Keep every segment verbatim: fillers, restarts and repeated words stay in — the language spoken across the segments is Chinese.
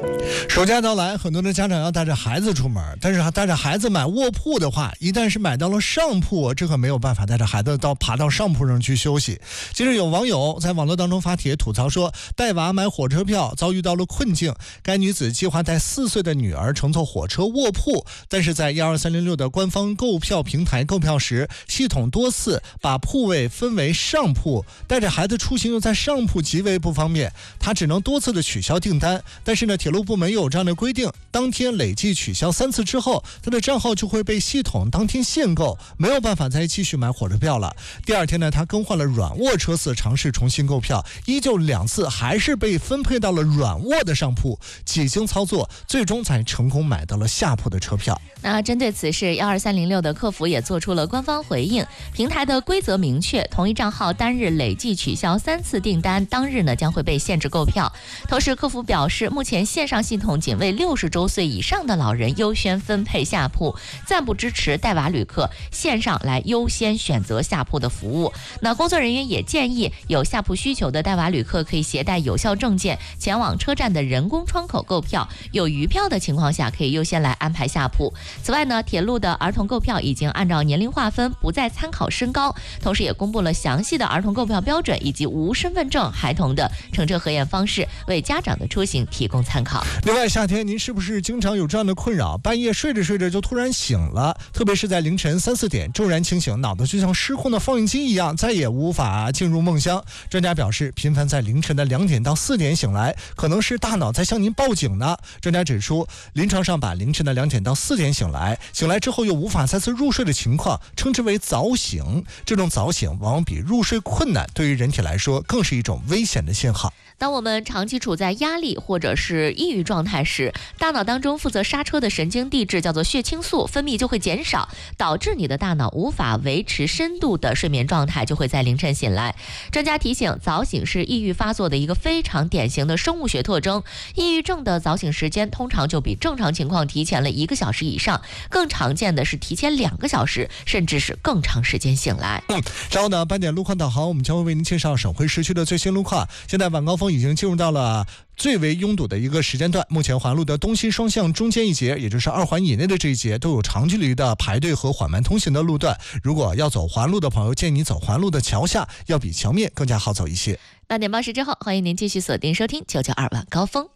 暑假到来，很多的家长要带着孩子出门，但是带着孩子买卧铺的话，一旦是买到了上铺，这可没有办法带着孩子到爬到上铺上去休息。近日有网友在网络当中发帖吐槽说，带娃买火车票遭遇到了困境。该女子计划带四岁的女儿乘坐火车卧铺，但是在一二三零六的官方购票平台购票时，系统多次把铺位分为上铺，带着孩子出行又在上铺极为不方便，她只能多次的取消订单。但是呢，铁路部门有这样的规定，当天累计取消三次之后，他的账号就会被系统当天限购，没有办法再继续买火车票了。第二天呢，他更换了软卧车次，尝试重新购票，依旧两次还是被分配到了软卧的上铺，几经操作，最终才成功买到了下铺的车票。 那针对此事，一二三零六的客服也做出了官方回应，平台的规则明确，同一账号单日累计取消三次订单，当日呢将会被限制购票。同时，客服表示，目前线上系统仅为六十周岁以上的老人优先分配下铺，暂不支持带娃旅客线上来优先选择下铺的服务。那工作人员也建议，有下铺需求的带娃旅客可以携带有效证件前往车站的人工窗口购票，有余票的情况下可以优先来安排下铺。此外呢，铁路的儿童购票已经按照年龄划分，不再参考身高，同时也公布了详细的儿童购票标准以及无身份证孩童的乘车核验方式，为家长的出行提供参考。 另外，夏天您是不是经常有这样的困扰，半夜睡着睡着就突然醒了，特别是在凌晨三四点骤然清醒，脑子就像失控的放映机一样，再也无法进入梦乡。专家表示，频繁在凌晨的两点到四点醒来，可能是大脑在向您报警呢。专家指出，临床上把凌晨的两点到四点醒来，醒来之后又无法再次入睡的情况，称之为早醒。这种早醒往往比入睡困难，对于人体来说更是一种危险的信号。 当我们长期处在压力或者是抑郁状态时，大脑当中负责刹车的神经递质叫做血清素分泌就会减少，导致你的大脑无法维持深度的睡眠状态，就会在凌晨醒来。专家提醒，早醒是抑郁发作的一个非常典型的生物学特征，抑郁症的早醒时间通常就比正常情况提前了一个小时以上，更常见的是提前两个小时，甚至是更长时间醒来。 嗯，稍后呢，半点路况导航，我们将会为您介绍省会市区的最新路况。现在晚高峰已经进入到了最为拥堵的一个时间段，目前环路的东西双向中间一节，也就是二环以内的这一节，都有长距离的排队和缓慢通行的路段。如果要走环路的朋友，建议你走环路的桥下，要比桥面更加好走一些。 八点报时之后，欢迎您继续锁定收听九九二晚高峰。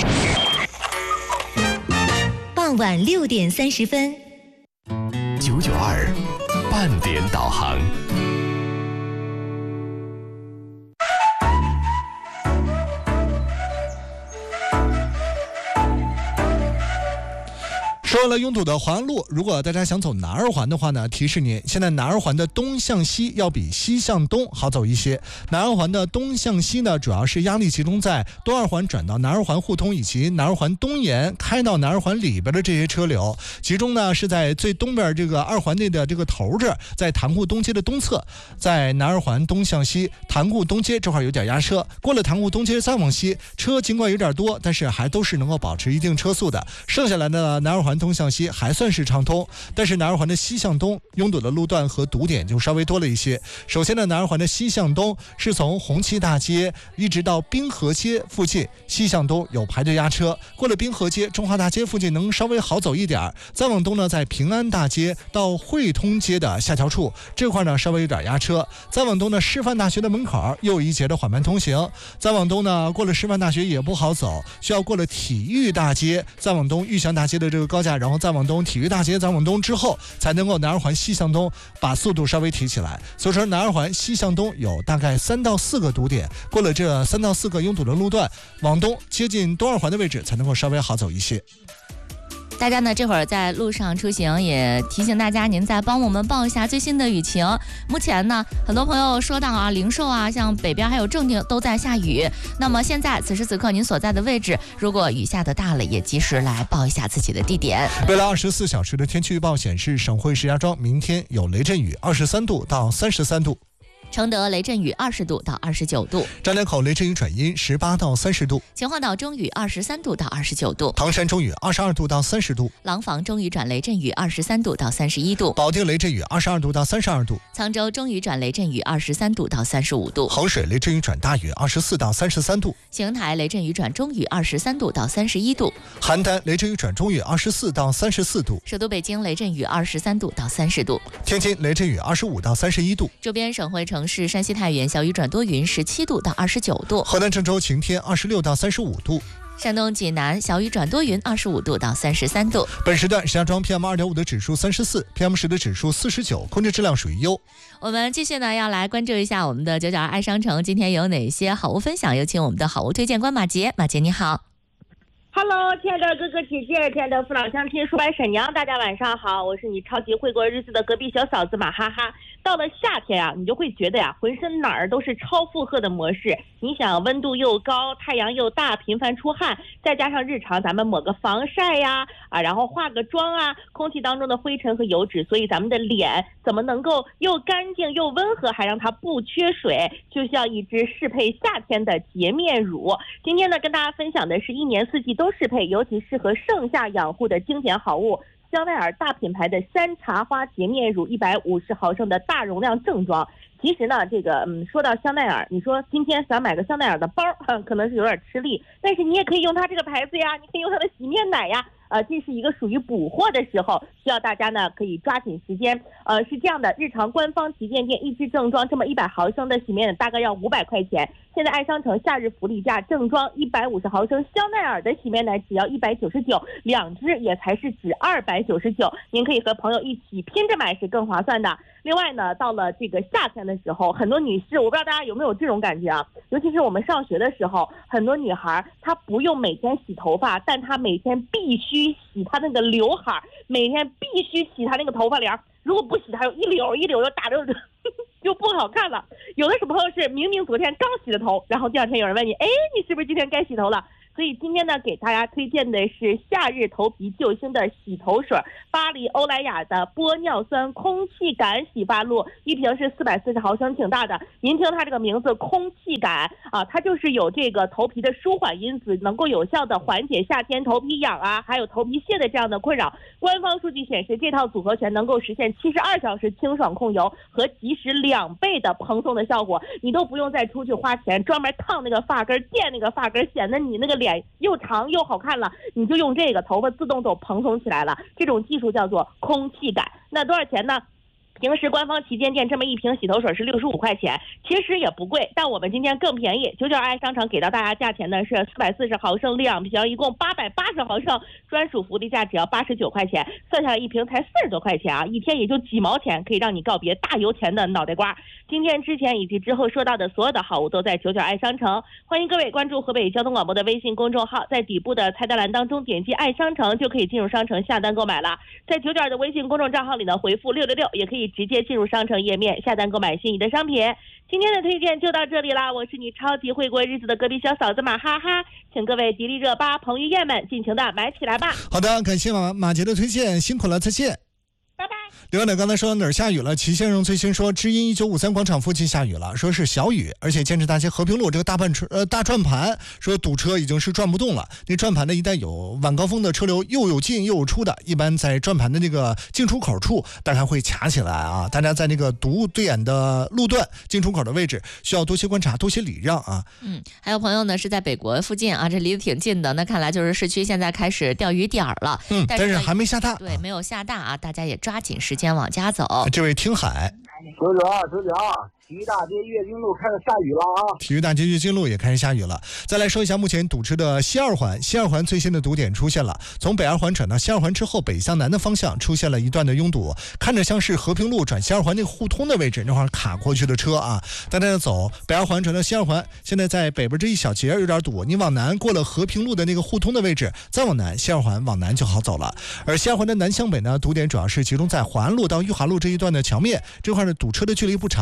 傍晚六点三十分， 九九二半点导航。 说完了拥堵的环路，如果大家想走南二环的话呢，提示您，现在南二环的东向西要比西向东好走一些。南二环的东向西呢，主要是压力集中在东二环转到南二环互通以及南二环东沿开到南二环里边的这些车流，集中呢是在最东边这个二环内的这个头这儿，在塘沽东街的东侧，在南二环东向西塘沽东街这块有点压车，过了塘沽东街再往西，车尽管有点多，但是还都是能够保持一定车速的。剩下来的南二环东向西还算是畅通，但是南二环的西向东拥堵的路段和堵点就稍微多了一些。首先呢，南二环的西向东是从红旗大街一直到滨河街附近，西向东有排队压车，过了滨河街中华大街附近能稍微好走一点。再往东呢，在平安大街到汇通街的下桥处这块呢稍微有点压车。再往东呢，师范大学的门口又有一节的缓慢通行。再往东呢，过了师范大学也不好走，需要过了体育大街，再往东玉祥大街的这个高架，然后再往东体育大街，再往东之后才能够南二环西向东把速度稍微提起来。所以说南二环西向东有大概三到四个堵点，过了这三到四个拥堵的路段，往东接近东二环的位置才能够稍微好走一些。 大家呢这会儿在路上出行，也提醒大家您再帮我们报一下最新的雨情。目前呢很多朋友说到啊，灵寿啊，像北边还有正定都在下雨。那么现在此时此刻您所在的位置，如果雨下的大了，也及时来报一下自己的地点。 未来二十四小时的天气预报显示，省会石家庄明天有雷阵雨，二十三度到三十三度。 承德雷阵雨二十度到二十九度， 张家口雷阵雨转阴十八到三十度， 秦皇岛中雨二十三度到二十九度， 唐山中雨二十二度到三十度， 廊坊中雨转雷阵雨二十三度到三十一度， 保定雷阵雨二十二度到三十二度， 沧州中雨转雷阵雨二十三度到三十五度， 衡水雷阵雨转大雨二十四到三十三度， 邢台雷阵雨转中雨二十三度到三十一度， 邯郸雷阵雨转中雨二十四到三十四度， 首都北京雷阵雨二十三度到三十度， 天津雷阵雨二十五到三十一度， 周边省会城市山西太原小雨转多云十七度到二十九度， 河南郑州晴天二十六到三十五度， 山东济南小雨转多云二十五度到三十三度。 本时段石家庄 P M 二点五 的指数三十四 ，P M 十 的指数四十九，空气质量属于优。 我们继续呢要来关注一下我们的九九二爱商城今天有哪些好物分享，有请我们的好物推荐官马杰。马杰你好。 Hello， 亲爱的哥哥姐姐，亲爱的父老乡亲、叔伯婶娘，大家晚上好，我是你超级会过日子的隔壁小嫂子马哈哈。到了夏天啊，你就会觉得呀，浑身哪儿都是超负荷的模式。你想，温度又高，太阳又大，频繁出汗，再加上日常咱们抹个防晒呀，啊，然后化个妆啊，空气当中的灰尘和油脂，所以咱们的脸怎么能够又干净又温和，还让它不缺水？就像一支适配夏天的洁面乳。今天呢，跟大家分享的是一年四季都适配，尤其适合盛夏养护的经典好物。香奈儿大品牌的山茶花洁面乳一百五十毫升的大容量正装。其实呢，这个嗯，说到香奈儿，你说今天想买个香奈儿的包，嗯，可能是有点吃力，但是你也可以用它这个牌子呀，你可以用它的洗面奶呀。呃，这是一个属于补货的时候，需要大家呢可以抓紧时间。呃，是这样的，日常官方旗舰店一支正装这么一百毫升的洗面奶大概要五百块钱，现在爱商城夏日福利价，正装一百五十毫升香奈儿的洗面奶只要一百九十九，两支也才是只二百九十九，您可以和朋友一起拼着买是更划算的。另外呢，到了这个夏天的时候，很多女士，我不知道大家有没有这种感觉啊，尤其是我们上学的时候，很多女孩她不用每天洗头发，但她每天必须洗她那个刘海，每天必须洗她那个头发帘，如果不洗它有一绺一绺就打着就不好看了。有的时候是明明昨天刚洗的头，然后第二天有人问你，哎，你是不是今天该洗头了？所以今天呢，给大家推荐的是夏日头皮救星的洗头水，巴黎欧莱雅的玻尿酸空气感洗发露，一瓶是四百四十毫升，挺大的。您听它这个名字空气感啊，它就是有这个头皮的舒缓因子，能够有效的缓解夏天头皮痒啊，还有头皮屑的这样的困扰。官方数据显示，这套组合拳能够实现七十二小时清爽控油和即时两倍的蓬松的效果，你都不用再出去花钱专门烫那个发根、垫那个发根，显得你那个脸又长又好看了，你就用这个，头发自动都蓬松起来了。这种技术叫做空气感。那多少钱呢？平时官方旗舰店这么一瓶洗头水是六十五块钱，其实也不贵，但我们今天更便宜，九九二爱商城给到大家价钱呢是四百四十毫升两瓶，一共八百八十毫升，专属福利价只要八十九块钱，算下来一瓶才四十多块钱啊，一天也就几毛钱，可以让你告别大油钱的脑袋瓜。今天之前以及之后说到的所有的好物都在九九爱商城，欢迎各位关注河北交通广播的微信公众号，在底部的菜单栏当中点击爱商城就可以进入商城下单购买了。在九九二的微信公众账号里呢，回复六六六也可以直接进入商城页面下单购买心仪的商品。今天的推荐就到这里啦，我是你超级会过日子的隔壁小嫂子马哈哈，请各位迪丽热巴、彭于晏们尽情的买起来吧。 好的，感谢马马杰的推荐，辛苦了，再见。 拜拜。 刘远刚才说哪儿下雨了？齐先生最新说，知音一九五三广场附近下雨了，说是小雨，而且建设大街和平路这个大半车呃大转盘说堵车已经是转不动了。那转盘的一带有晚高峰的车流又有进又有出的，一般在转盘的那个进出口处大概会卡起来啊。大家在那个堵点的路段进出口的位置需要多些观察，多些礼让啊。 嗯，还有朋友呢是在北国附近啊，这离得挺近的。那看来就是市区现在开始钓鱼点了， 嗯，但是, 但是还没下大， 对，没有下大啊，大家也抓紧时间往家走。 这位听海， 九九二九九二，体育大街月经路开始下雨了啊！ 体育大街月经路也开始下雨了。再来说一下目前堵车的西二环，西二环最新的堵点出现了，从北二环转到西二环之后，北向南的方向出现了一段的拥堵，看着像是和平路转西二环那个互通的位置，那块卡过去的车啊，大家要走北二环转到西二环，现在在北边这一小节有点堵，你往南过了和平路的那个互通的位置，再往南西二环往南就好走了。而西二环的南向北呢，堵点主要是集中在淮安路到裕华路这一段的桥面，这块的堵车的距离不长，如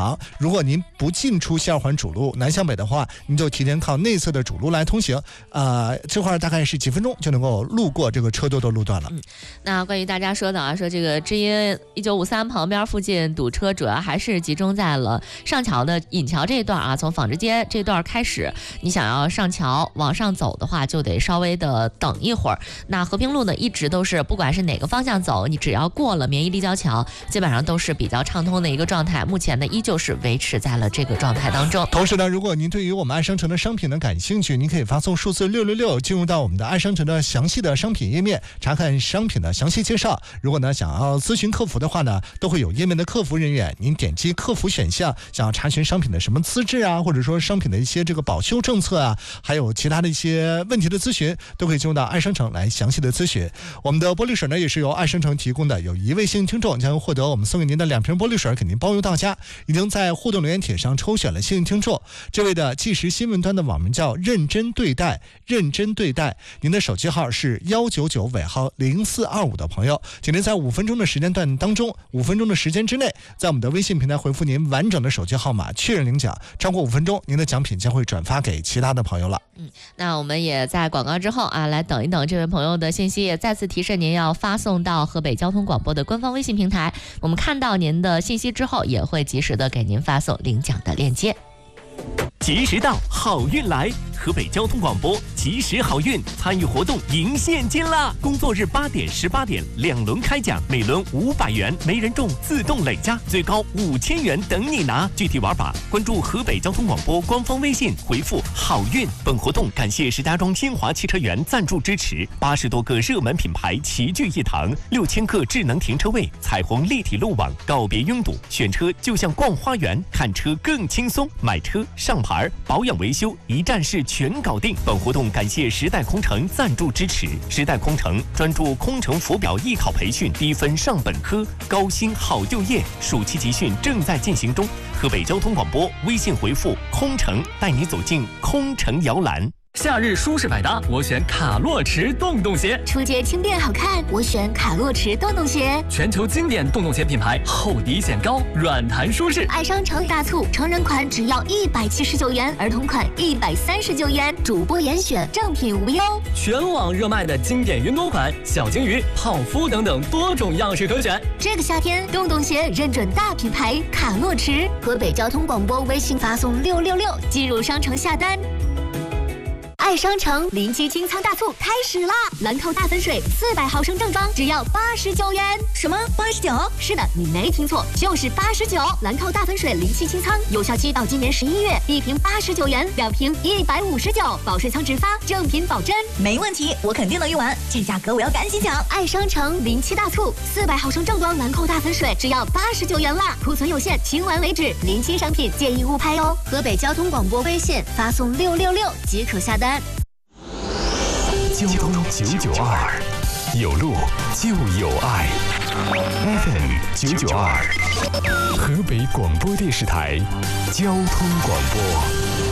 果您不进出西二环主路南向北的话，您就提前靠内侧的主路来通行，呃，这块大概是几分钟就能够路过这个车多的路段了。 嗯，那关于大家说的啊，说这个知音一九五三旁边附近堵车，主要还是集中在了上桥的引桥这一段啊，从纺织街这段开始，你想要上桥往上走的话，就得稍微的等一会儿。那和平路呢，一直都是不管是哪个方向走，你只要过了绵一立交桥，基本上都是比较畅通的一个状态。目前呢，依旧是维持在了这个状态当中。 同时呢，如果您对于我们爱商城的商品呢感兴趣，您可以发送数字六六六进入到我们的爱商城的详细的商品页面，查看商品的详细介绍。如果呢想要咨询客服的话呢，都会有页面的客服人员，您点击客服选项，想要查询商品的什么资质啊，或者说商品的一些这个保修政策啊，还有其他的一些问题的咨询，都可以进入到爱商城来详细的咨询。我们的玻璃水呢也是由爱商城提供的，有一位幸运听众将获得我们送给您的两瓶玻璃水，肯定包邮到家。已经在互动留言帖上抽选了幸运听众，这位的即时新闻端的网名叫认真对待，认真对待，您的手机号是幺九九尾号零四二五的朋友，请您在五分钟的时间段当中，五分钟的时间之内，在我们的微信平台回复您完整的手机号码确认领奖，超过五分钟，您的奖品将会转发给其他的朋友了。 嗯，那我们也在广告之后啊，来等一等这位朋友的信息，也再次提示您要发送到河北交通广播的官方微信平台，我们看到您的信息之后，也会及时的给您发送领奖的链接。 及时到，好运来！河北交通广播及时好运参与活动赢现金啦！工作日八点、十八点两轮开奖，每轮五百元，没人中自动累加，最高五千元等你拿。具体玩法，关注河北交通广播官方微信，回复好运。本活动感谢石家庄新华汽车园赞助支持，八十多个热门品牌齐聚一堂，六千个智能停车位，彩虹立体路网，告别拥堵，选车就像逛花园，看车更轻松，买车上牌保养维修一站式全搞定。本活动感谢时代空乘赞助支持，时代空乘专注空乘浮表艺考培训，低分上本科，高薪好就业，暑期集训正在进行中。河北交通广播微信回复空乘，带你走进空乘摇篮。 夏日舒适百搭，我选卡洛驰洞洞鞋。 出街轻便好看，我选卡洛驰洞洞鞋。 全球经典洞洞鞋品牌，厚底显高，软弹舒适。 爱商城大促，成人款只要一百七十九元，儿童款一百三十九元，主播严选，正品无忧。 全网热卖的经典云朵款、小金鱼、泡芙等等多种样式可选。 这个夏天，洞洞鞋认准大品牌卡洛驰。河北交通广播微信发送六六六进入商城下单。爱商城临期清仓大促开始啦！兰蔻大粉水四百毫升正装只要八十九元。什么八十九？是的，你没听错，就是八十九。兰蔻大粉水临期清仓，有效期到今年十一月，一瓶八十九元，两瓶一百五十九，保税仓直发，正品保真。 没问题，我肯定能用完，这价格我要赶紧抢！ 爱商城临期大促，四百毫升正装兰蔻大粉水只要八十九元啦，库存有限，清完为止，临期商品建议勿拍哦。河北交通广播微信发送六六六即可下单。 交通九九二，有路就有爱。F M 九九二，河北广播电视台交通广播。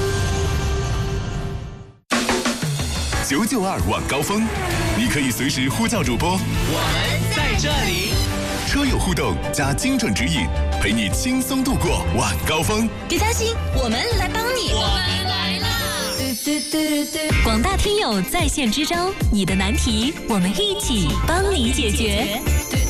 九九二晚高峰，你可以随时呼叫主播， 我们在这里。 车友互动加精准指引，陪你轻松度过晚高峰。 别担心，我们来帮你。 我们来啦！ 广大听友在线支招，你的难题我们一起帮你解决。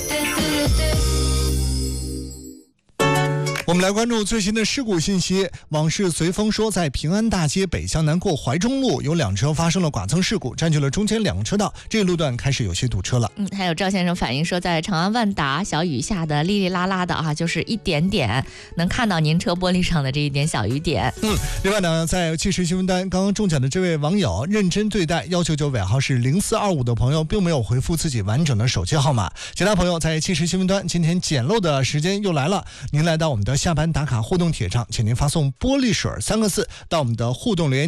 我们来关注最新的事故信息。网视随风说，在平安大街北向南过怀中路，有两车发生了剐蹭事故，占据了中间两个车道，这个路段开始有些堵车了。 嗯，还有赵先生反映说，在长安万达小雨下的哩哩啦啦的啊，就是一点点，能看到您车玻璃上的这一点小雨点。 嗯，另外呢，在即时新闻单刚刚中奖的这位网友认真对待幺九九尾号是零四二五的朋友，并没有回复自己完整的手机号码。其他朋友在即时新闻端今天捡漏的时间又来了，您来到我们的下班打卡互动帖上，请您发送玻璃水三个字到我们的互动留言